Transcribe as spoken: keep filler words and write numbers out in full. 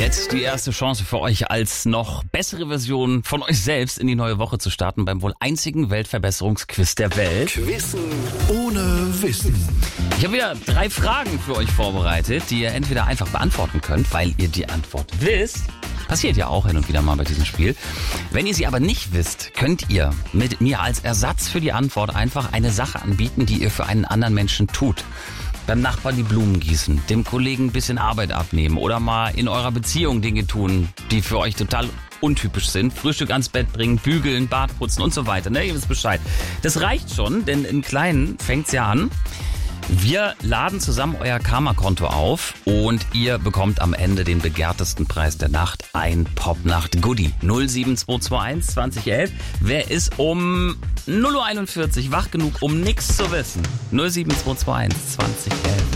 Jetzt die erste Chance für euch, als noch bessere Version von euch selbst in die neue Woche zu starten beim wohl einzigen Weltverbesserungsquiz der Welt. Quizzen ohne Wissen. Ich habe wieder drei Fragen für euch vorbereitet, die ihr entweder einfach beantworten könnt, weil ihr die Antwort wisst. Passiert ja auch hin und wieder mal bei diesem Spiel. Wenn ihr sie aber nicht wisst, könnt ihr mit mir als Ersatz für die Antwort einfach eine Sache anbieten, die ihr für einen anderen Menschen tut. Beim Nachbarn die Blumen gießen, dem Kollegen ein bisschen Arbeit abnehmen oder mal in eurer Beziehung Dinge tun, die für euch total untypisch sind. Frühstück ans Bett bringen, bügeln, Bad putzen und so weiter. Ne, ihr wisst Bescheid. Das reicht schon, denn im Kleinen fängt's ja an. Wir laden zusammen euer Karma-Konto auf und ihr bekommt am Ende den begehrtesten Preis der Nacht, ein Popnacht-Goodie. null sieben zwei zwei eins zwanzig elf. Wer ist um null Uhr einundvierzig wach genug, um nichts zu wissen? null sieben zwei zwei eins zwanzig elf.